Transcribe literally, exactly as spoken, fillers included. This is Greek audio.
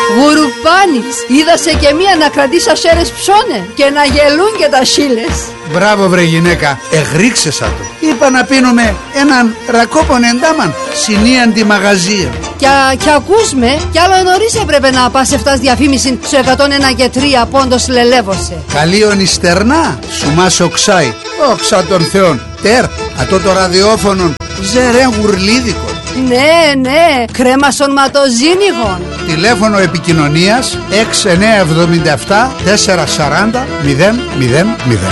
Γουρουπάνης, είδασε και μία να κρατήσει ασέρες ψώνε και να γελούν και τα σίλες. Μπράβο βρε γυναίκα, εγρίξεσα το. Είπα να πίνουμε έναν ρακόπον εντάμαν, συνίαν τη μαγαζία. Κι, κι ακούς με, κι άλλο νωρίς έπρεπε να πας εφτάς διαφήμιση στο εκατόν ένα και τρία πόντος λελεύωσε. Καλίον ιστερνά, σου μας οξάει. Όξα των θεών. Τερ, ατό το ραδιόφωνο, ζερέν γουρλίδικο. Ναι, ναι, κρέμα σονματοζίνηγον. Τηλέφωνο επικοινωνίας έξι εννιά εβδομήντα επτά τετρακόσια σαράντα μηδέν μηδέν μηδέν.